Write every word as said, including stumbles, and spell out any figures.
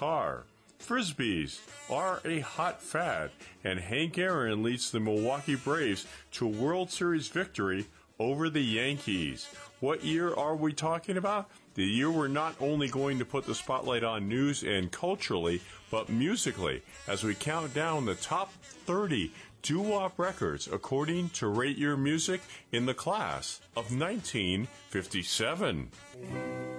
car. Frisbees are a hot fad, and Hank Aaron leads the Milwaukee Braves to a World Series victory over the Yankees. What year are we talking about? The year we're not only going to put the spotlight on news and culturally, but musically, as we count down the top thirty doo-wop records according to Rate Your Music in the class of nineteen fifty-seven.